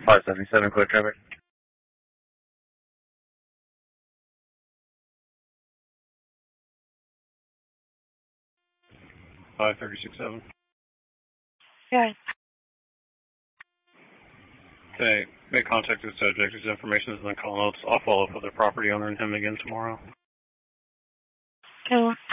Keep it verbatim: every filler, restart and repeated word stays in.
five seventy-seven, clear traffic. five thirty-six seven. Yeah. Okay, make contact with the subject. His information is in the call notes. I'll follow up with the property owner and him again tomorrow. Okay.